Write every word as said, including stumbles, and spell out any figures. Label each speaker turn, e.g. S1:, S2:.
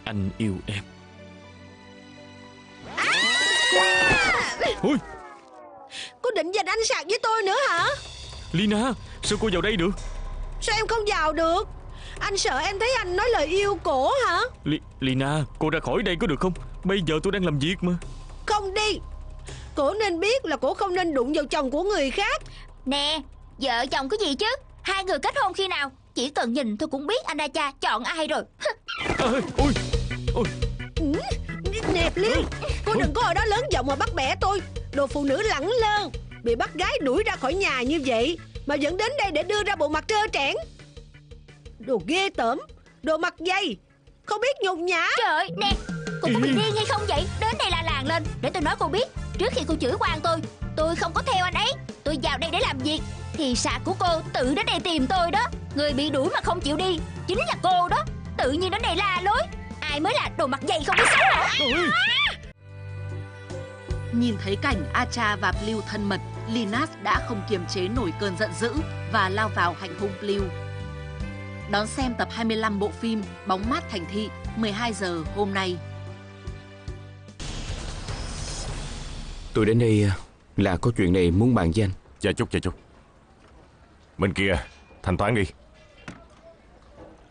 S1: Anh yêu em.
S2: Ôi, cô định giành anh sạc với tôi nữa hả?
S1: Lina, sao cô vào đây được?
S2: Sao em không vào được? Anh sợ em thấy anh nói lời yêu cổ hả?
S1: Li Lina, cô ra khỏi đây có được không? Bây giờ tôi đang làm việc mà.
S2: Không đi. Cổ nên biết là cổ không nên đụng vào chồng của người khác.
S3: Nè, vợ chồng cái gì chứ? Hai người kết hôn khi nào? Chỉ cần nhìn tôi cũng biết anh cha chọn ai rồi.
S1: À, ôi, ôi.
S2: Ừ, nè Liên, cô đừng có ở đó lớn giọng mà bắt bẻ tôi. Đồ phụ nữ lẳng lơ, bị bắt gái đuổi ra khỏi nhà như vậy mà vẫn đến đây để đưa ra bộ mặt trơ trẽn. Đồ ghê tởm, đồ mặt dày, không biết nhục nhã.
S3: Trời ơi, nè, cô có bị điên hay không vậy? Đến đây la làng lên, để tôi nói cô biết. Trước khi cô chửi quan tôi, tôi không có theo anh ấy. Tôi vào đây để làm việc. Thì sạc của cô tự đến đây tìm tôi đó. Người bị đuổi mà không chịu đi chính là cô đó. Tự nhiên đến đây la lối. Ai mới là đồ mặt dày không biết xấu hổ.
S4: Nhìn thấy cảnh Acha và Blue thân mật, Linus đã không kiềm chế nổi cơn giận dữ và lao vào hành hung Blue. Đón xem tập hai mươi lăm bộ phim Bóng mát thành thị mười hai giờ hôm nay.
S5: Tôi đến đây là có chuyện này muốn bàn với anh.
S6: Chờ chút, chờ chút. Bên kia, thanh toán đi.